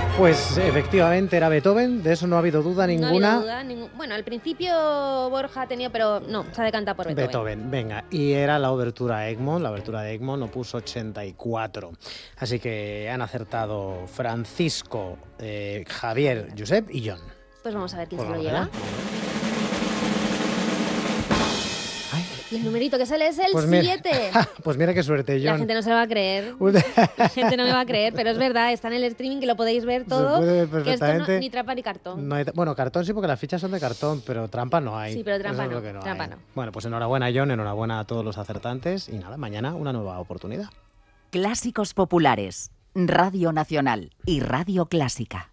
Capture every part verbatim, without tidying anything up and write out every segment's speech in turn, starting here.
Pues efectivamente era Beethoven, de eso no ha habido duda ninguna. No ha habido duda, ningún... Bueno, al principio Borja tenía, pero no, se ha decantado por Beethoven. Beethoven, venga, y era la obertura a Egmont, la obertura de Egmont, opus ochenta y cuatro. Así que han acertado Francisco, eh, Javier, Josep y John. Pues vamos a ver quién Pues se lo vamos lleva. allá. Y el numerito que sale es el Pues mira, siete. pues mira qué suerte, John. La gente no se lo va a creer. La gente no me va a creer, pero es verdad, está en el streaming que lo podéis ver todo. Se puede ver Que esto perfectamente. no, ni trampa ni cartón. No hay, bueno, cartón sí, porque las fichas son de cartón, pero trampa no hay. Sí, pero trampa Eso es no, lo que no trampa hay. no. Bueno, pues enhorabuena, John, enhorabuena a todos los acertantes. Y nada, mañana una nueva oportunidad. Clásicos populares, Radio Nacional y Radio Clásica.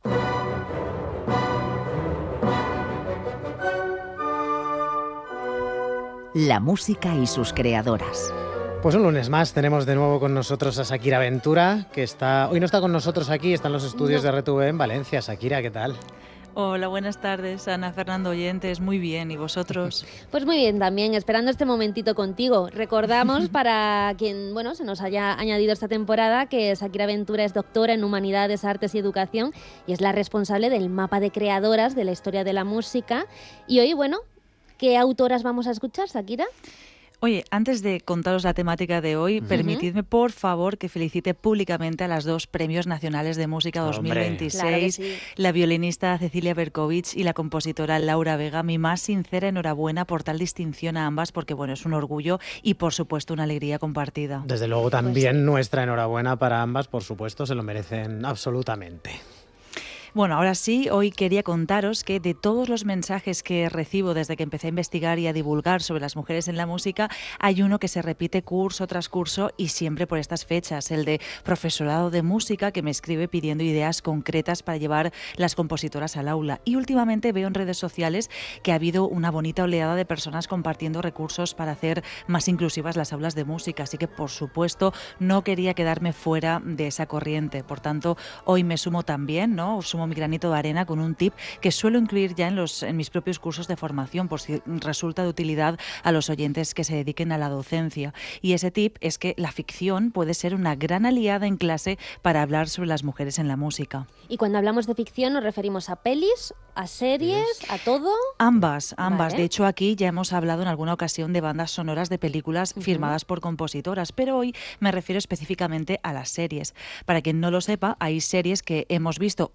La música y sus creadoras. Pues un lunes más tenemos de nuevo con nosotros a Shakira Ventura, que está hoy no está con nosotros aquí, está en los estudios No. de R T V en Valencia. Shakira, ¿qué tal? Hola, buenas tardes, Ana, Fernando, oyentes. Muy bien, ¿y vosotros? Pues muy bien también, esperando este momentito contigo. Recordamos para quien bueno se nos haya añadido esta temporada que Shakira Ventura es doctora en Humanidades, Artes y Educación y es la responsable del mapa de creadoras de la historia de la música. Y hoy, bueno, ¿qué autoras vamos a escuchar, Shakira? Oye, antes de contaros la temática de hoy, Ujú. permitidme, por favor, que felicite públicamente a las dos Premios Nacionales de Música Hombre. dos mil veintiséis, Claro que sí. la violinista Cecilia Berkovich y la compositora Laura Vega. Mi más sincera enhorabuena por tal distinción a ambas, porque bueno, es un orgullo y, por supuesto, una alegría compartida. Desde luego también nuestra enhorabuena para ambas, por supuesto, se lo merecen absolutamente. Bueno, ahora sí, hoy quería contaros que de todos los mensajes que recibo desde que empecé a investigar y a divulgar sobre las mujeres en la música, hay uno que se repite curso tras curso y siempre por estas fechas, el de profesorado de música, que me escribe pidiendo ideas concretas para llevar las compositoras al aula. Y últimamente veo en redes sociales que ha habido una bonita oleada de personas compartiendo recursos para hacer más inclusivas las aulas de música, así que por supuesto no quería quedarme fuera de esa corriente. Por tanto, hoy me sumo también, ¿no? Sumo mi granito de arena con un tip que suelo incluir ya en, los, en mis propios cursos de formación, por si resulta de utilidad a los oyentes que se dediquen a la docencia. Y ese tip es que la ficción puede ser una gran aliada en clase para hablar sobre las mujeres en la música. Y cuando hablamos de ficción nos referimos a pelis, a series, a todo. Ambas, ambas. Vale. De hecho, aquí ya hemos hablado en alguna ocasión de bandas sonoras de películas Ujú. firmadas por compositoras, pero hoy me refiero específicamente a las series. Para quien no lo sepa, hay series que hemos visto